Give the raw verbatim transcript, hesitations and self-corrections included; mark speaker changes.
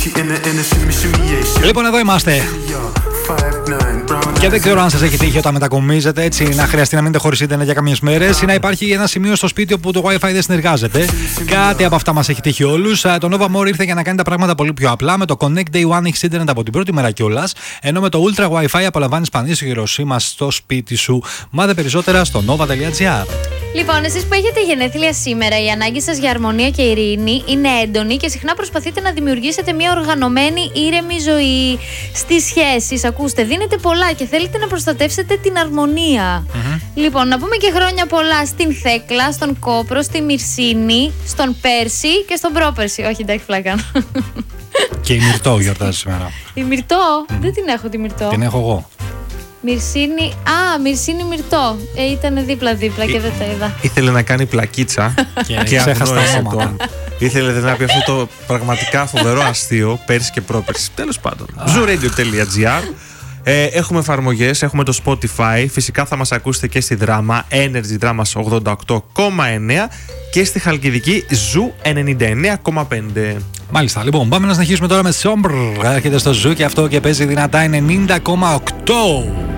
Speaker 1: Λοιπόν, εδώ είμαστε. Και δεν ξέρω αν σας έχει τύχει όταν μετακομίζετε έτσι να χρειαστεί να μείνετε χωρίς ίντερνετ για κάποιες μέρες ή να υπάρχει ένα σημείο στο σπίτι όπου το Wi-Fi δεν συνεργάζεται. Κάτι από αυτά μας έχει τύχει όλους. Το Nova More ήρθε για να κάνει τα πράγματα πολύ πιο απλά. Με το Connect Day One έχεις ίντερνετ από την πρώτη μέρα κιόλας. Ενώ με το Ultra Wi-Fi απολαμβάνεις πανίσχυρο σήμα στο σπίτι σου. Μάθε περισσότερα στο nova τελεία gr.
Speaker 2: Λοιπόν, εσείς που έχετε γενέθλια σήμερα, η ανάγκη σας για αρμονία και ειρήνη είναι έντονη και συχνά προσπαθείτε να δημιουργήσετε μια οργανωμένη, ήρεμη ζωή στις σχέσεις. Ακούστε, δίνετε πολλά και θέλετε να προστατεύσετε την αρμονία. Mm-hmm. Λοιπόν, να πούμε και χρόνια πολλά στην Θέκλα, στον Κόπρο, στη Μυρσίνη, στον Πέρση και στον Πρόπερση. Όχι, εντάξει, πλάκα.
Speaker 1: Και η Μυρτώ γιορτάζει σήμερα.
Speaker 2: Η Μυρτώ, mm. δεν την έχω τη Μυρτώ.
Speaker 1: Την έχω εγώ.
Speaker 2: Μυρσίνη, α, Μυρσίνη Μυρτώ. Ε, ήταν δίπλα-δίπλα και δεν τα είδα.
Speaker 3: Ήθελε να κάνει πλακίτσα και αγνώρισε τον. Ήθελε να πει αυτό το πραγματικά φοβερό αστείο πέρσι και πρόπερσι. Τέλος πάντων. ζου ρέιντιο τελεία gr. Ε, έχουμε εφαρμογές, έχουμε το Spotify. Φυσικά θα μας ακούσετε και στη Δράμα Energy Drama ογδόντα οκτώ κόμμα εννέα και στη Χαλκιδική Ζου ενενήντα εννέα κόμμα πέντε.
Speaker 1: Μάλιστα, λοιπόν, πάμε να συνεχίσουμε τώρα με Sombre. Έρχεται στο Ζου και αυτό και παίζει δυνατά ενενήντα κόμμα οκτώ.